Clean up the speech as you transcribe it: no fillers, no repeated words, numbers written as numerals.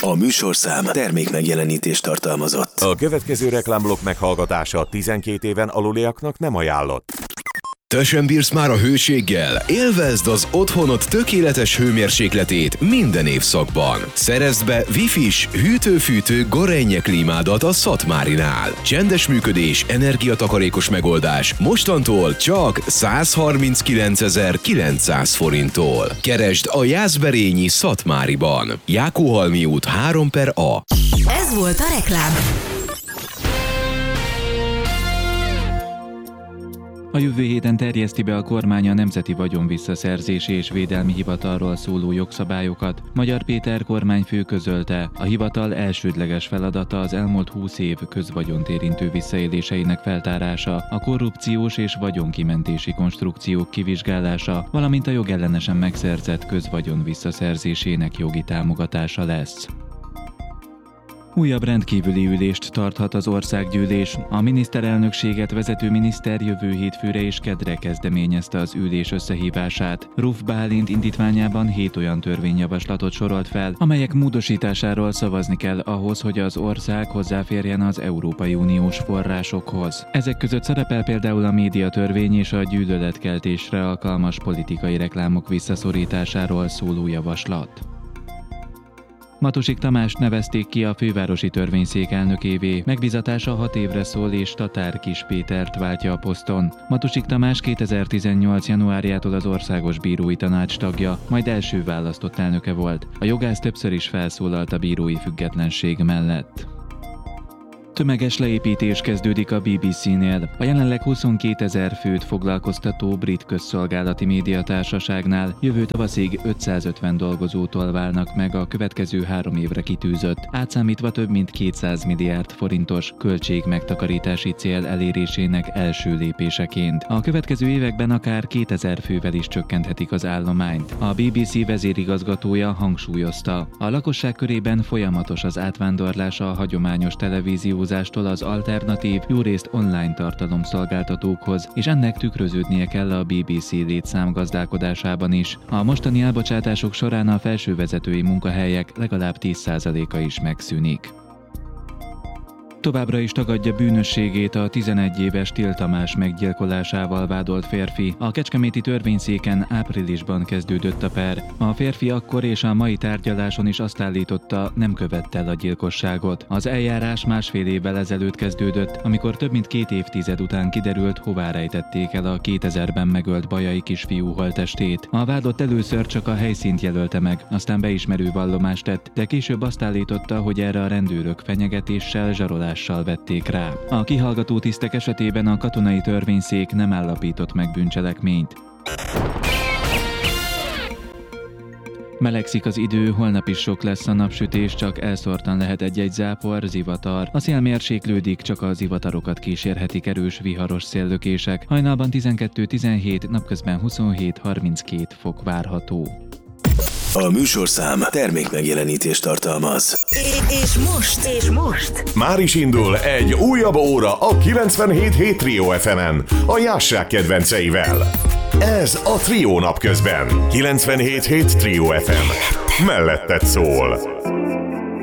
A műsorszám termék megjelenítést tartalmazott. A következő reklámblokk meghallgatása 12 éven aluliaknak nem ajánlott. Te sem bírsz már a hőséggel? Élvezd az otthonod tökéletes hőmérsékletét minden évszakban. Szerezd be Wi-Fi-s, hűtő-fűtő Gorenje klímádat a Szatmárinál. Csendes működés, energiatakarékos megoldás. Mostantól csak 139.900 forinttól. Keresd a Jászberényi Szatmáriban. Jákóhalmi út 3/A. Ez volt a reklám. A jövő héten terjeszti be a kormány a Nemzeti Vagyonvisszaszerzési és Védelmi Hivatalról szóló jogszabályokat. Magyar Péter kormányfő közölte, a hivatal elsődleges feladata az elmúlt 20 év közvagyont érintő visszaéléseinek feltárása, a korrupciós és vagyonkimentési konstrukciók kivizsgálása, valamint a jogellenesen megszerzett közvagyon visszaszerzésének jogi támogatása lesz. Újabb rendkívüli ülést tarthat az országgyűlés. A miniszterelnökséget vezető miniszter jövő hétfőre és kedre kezdeményezte az ülés összehívását. Ruf Bálint indítványában 7 olyan törvényjavaslatot sorolt fel, amelyek módosításáról szavazni kell ahhoz, hogy az ország hozzáférjen az Európai Uniós forrásokhoz. Ezek között szerepel például a médiatörvény és a gyűlöletkeltésre alkalmas politikai reklámok visszaszorításáról szóló javaslat. Matosik Tamást nevezték ki a fővárosi törvényszék elnökévé. Megbízatása 6 évre szól, és Tatár Kis Pétert váltja a poszton. Matosik Tamás 2018. januárjától az Országos Bírói Tanács tagja, majd első választott elnöke volt. A jogász többször is felszólalt a bírói függetlenség mellett. Tömeges leépítés kezdődik a BBC-nél. A jelenleg 22 000 főt foglalkoztató brit közszolgálati médiatársaságnál jövő tavaszig 550 dolgozótól válnak meg a következő 3 évre kitűzött, átszámítva több mint 200 milliárd forintos költségmegtakarítási cél elérésének első lépéseként. A következő években akár 2000 fővel is csökkenthetik az állományt. A BBC vezérigazgatója hangsúlyozta, a lakosság körében folyamatos az átvándorlás a hagyományos televízió az alternatív, jórészt online tartalomszolgáltatókhoz, és ennek tükröződnie kell a BBC létszámgazdálkodásában is. A mostani elbocsátások során a felsővezetői munkahelyek legalább 10%-a is megszűnik. Továbbra is tagadja bűnösségét a 11 éves Till Tamás meggyilkolásával vádolt férfi. A kecskeméti törvényszéken áprilisban kezdődött a per. A férfi akkor és a mai tárgyaláson is azt állította, nem követte el a gyilkosságot. Az eljárás 1,5 évvel ezelőtt kezdődött, amikor több mint 2 évtized után kiderült, hová rejtették el a 2000-ben megölt bajai kisfiú holttestét. A vádott először csak a helyszínt jelölte meg, aztán beismerő vallomást tett, de később azt állította, hogy erre a rendőrök fenyegetéssel, zsarolással vették rá. A kihallgató tisztek esetében a katonai törvényszék nem állapított meg bűncselekményt. Melegszik az idő, holnap is sok lesz a napsütés, csak elszórtan lehet egy-egy zápor, zivatar. A szél mérséklődik, csak a zivatarokat kísérhetik erős viharos széllökések. Hajnalban 12-17, napközben 27-32 fok várható. A műsorszám termék megjelenítést tartalmaz. És most. Már is indul egy újabb óra a 97.7 Trio FM-en, a Jászság kedvenceivel. Ez a Trio napközben. 97.7 Trio FM. Melletted szól.